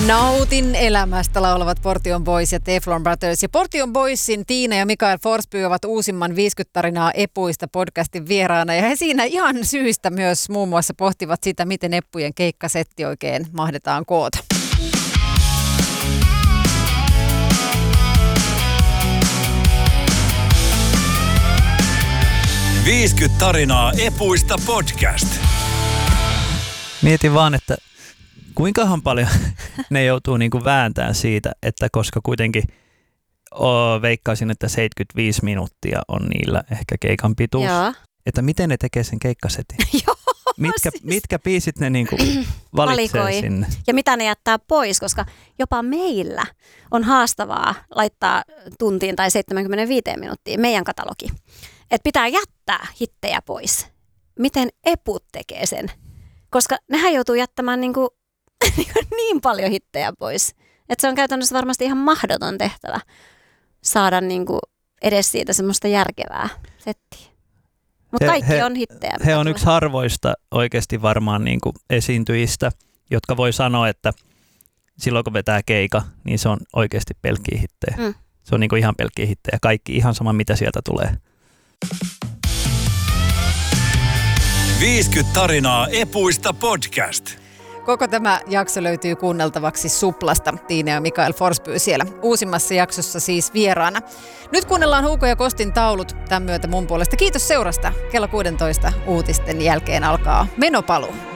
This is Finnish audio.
Nautin elämästä laulavat Portion Boys ja Teflon Brothers. Ja Portion Boysin Tiina ja Mikael Forsby ovat uusimman 50 tarinaa epuista podcastin vieraana. Ja he siinä ihan syystä myös muun muassa pohtivat sitä, miten eppujen keikkasetti oikein mahdetaan koota. "50 tarinaa epuista" podcast. Mietin vaan, että kuinkahan paljon ne joutuu niinku vääntämään siitä, että koska kuitenkin veikkaisin, että 75 minuuttia on niillä ehkä keikan pituus. Joo. Että miten ne tekee sen keikkasetin? Joo, Mitkä biisit ne niinku valitsee valikoi. sinne? Ja mitä ne jättää pois, koska jopa meillä on haastavaa laittaa tuntiin tai 75 minuuttiin meidän katalogi. Että pitää jättää hittejä pois. Miten eput tekee sen? Koska nehän joutuu jättämään niin paljon hittejä pois, että se on käytännössä varmasti ihan mahdoton tehtävä saada edes siitä semmoista järkevää settiä. Mutta kaikki on hittejä. He on yksi harvoista oikeasti varmaan esiintyjistä, jotka voi sanoa, että silloin kun vetää keika, niin se on oikeasti pelkkiä hittejä. Se on ihan pelkkiä hittejä. Kaikki ihan sama, mitä sieltä tulee. 50 tarinaa epuista podcast. Koko tämä jakso löytyy kuunneltavaksi Suplasta. Tiina ja Mikael Forsby siellä uusimmassa jaksossa siis vieraana. Nyt kuunnellaan Hugo ja Kostin taulut tämän myötä mun puolesta. Kiitos seurasta. Kello 16 uutisten jälkeen alkaa Menopaluu.